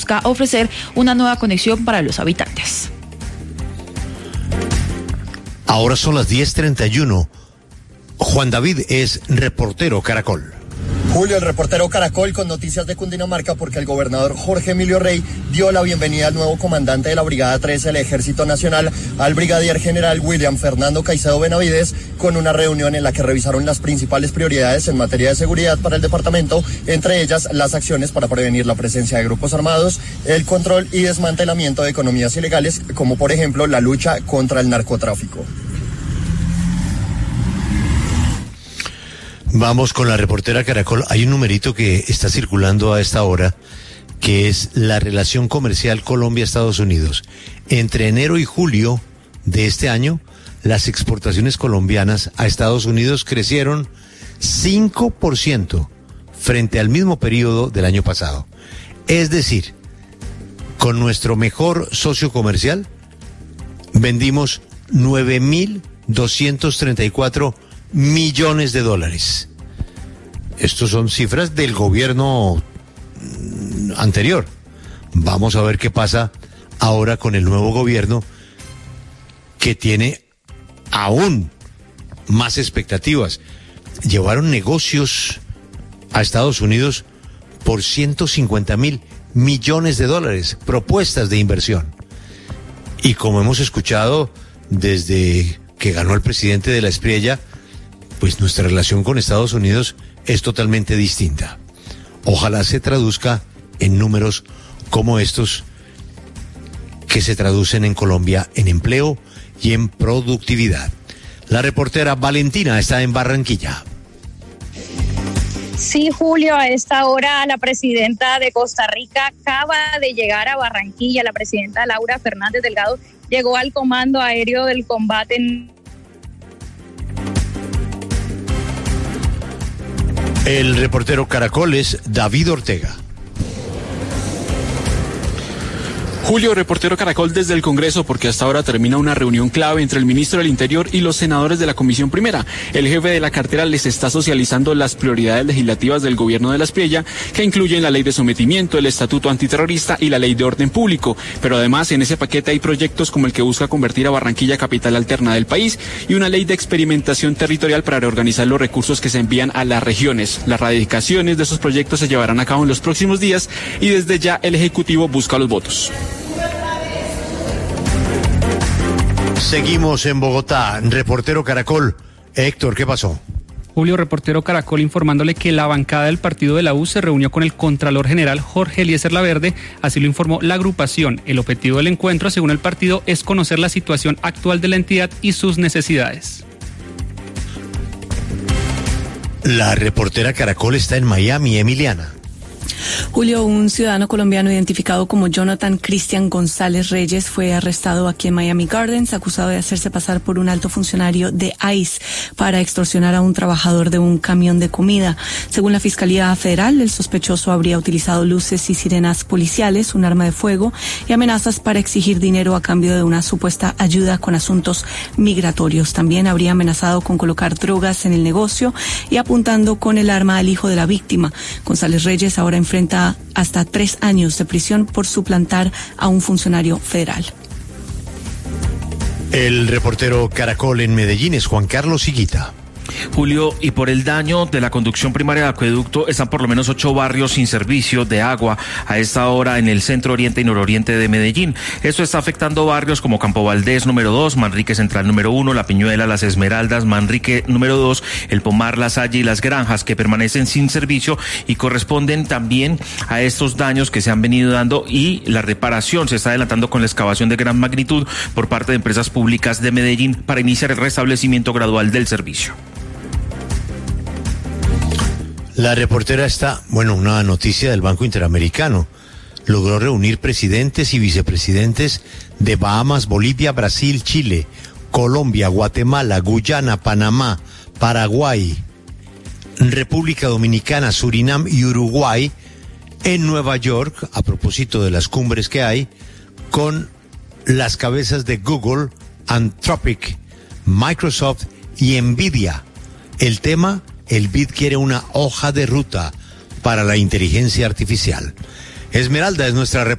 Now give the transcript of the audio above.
busca ofrecer una nueva conexión para los habitantes. Ahora son las 10:31. Juan David es reportero Caracol. Julio, el reportero Caracol con noticias de Cundinamarca, porque el gobernador Jorge Emilio Rey dio la bienvenida al nuevo comandante de la Brigada 13 del Ejército Nacional, al brigadier general William Fernando Caicedo Benavides, con una reunión en la que revisaron las principales prioridades en materia de seguridad para el departamento, entre ellas las acciones para prevenir la presencia de grupos armados, el control y desmantelamiento de economías ilegales, como por ejemplo la lucha contra el narcotráfico. Vamos con la reportera Caracol. Hay un numerito que está circulando a esta hora, que es la relación comercial Colombia-Estados Unidos. Entre enero y julio de este año, las exportaciones colombianas a Estados Unidos crecieron 5% frente al mismo periodo del año pasado. Es decir, con nuestro mejor socio comercial, vendimos 9.234 millones de dólares. Estos son cifras del gobierno anterior. Vamos a ver qué pasa ahora con el nuevo gobierno, que tiene aún más expectativas. Llevaron negocios a Estados Unidos por 150.000 millones de dólares, propuestas de inversión. Y como hemos escuchado desde que ganó el presidente de la Espriella, pues nuestra relación con Estados Unidos es totalmente distinta. Ojalá se traduzca en números como estos, que se traducen en Colombia en empleo y en productividad. La reportera Valentina está en Barranquilla. Sí, Julio, a esta hora la presidenta de Costa Rica acaba de llegar a Barranquilla. La presidenta Laura Fernández Delgado llegó al Comando Aéreo del Combate en... El reportero Caracol es David Ortega. Julio, reportero Caracol desde el Congreso, porque hasta ahora termina una reunión clave entre el ministro del Interior y los senadores de la Comisión Primera. El jefe de la cartera les está socializando las prioridades legislativas del gobierno de la Espriella, que incluyen la ley de sometimiento, el estatuto antiterrorista y la ley de orden público. Pero además en ese paquete hay proyectos como el que busca convertir a Barranquilla capital alterna del país y una ley de experimentación territorial para reorganizar los recursos que se envían a las regiones. Las radicaciones de esos proyectos se llevarán a cabo en los próximos días y desde ya el Ejecutivo busca los votos. Seguimos en Bogotá. Reportero Caracol. Héctor, ¿qué pasó? Julio, reportero Caracol, informándole que la bancada del partido de la U se reunió con el Contralor General Jorge Eliezer Laverde, así lo informó la agrupación. El objetivo del encuentro, según el partido, es conocer la situación actual de la entidad y sus necesidades. La reportera Caracol está en Miami, Emiliana. Julio, un ciudadano colombiano identificado como Jonathan Cristian González Reyes fue arrestado aquí en Miami Gardens, acusado de hacerse pasar por un alto funcionario de ICE para extorsionar a un trabajador de un camión de comida. Según la Fiscalía Federal, el sospechoso habría utilizado luces y sirenas policiales, un arma de fuego y amenazas para exigir dinero a cambio de una supuesta ayuda con asuntos migratorios. También habría amenazado con colocar drogas en el negocio y apuntando con el arma al hijo de la víctima. González Reyes ahora enfrenta hasta 3 años de prisión por suplantar a un funcionario federal. El reportero Caracol en Medellín es Juan Carlos Higuita. Julio, y por el daño de la conducción primaria de acueducto, están por lo menos 8 barrios sin servicio de agua a esta hora en el centro oriente y nororiente de Medellín. Esto está afectando barrios como Campo Valdés número 2, Manrique Central número 1, La Piñuela, Las Esmeraldas, Manrique número 2, El Pomar, La Salle y Las Granjas, que permanecen sin servicio y corresponden también a estos daños que se han venido dando, y la reparación se está adelantando con la excavación de gran magnitud por parte de empresas públicas de Medellín para iniciar el restablecimiento gradual del servicio. La reportera está, una noticia del Banco Interamericano. Logró reunir presidentes y vicepresidentes de Bahamas, Bolivia, Brasil, Chile, Colombia, Guatemala, Guyana, Panamá, Paraguay, República Dominicana, Surinam y Uruguay en Nueva York, a propósito de las cumbres que hay, con las cabezas de Google, Anthropic, Microsoft y Nvidia. El tema: el BID quiere una hoja de ruta para la inteligencia artificial. Esmeralda es nuestra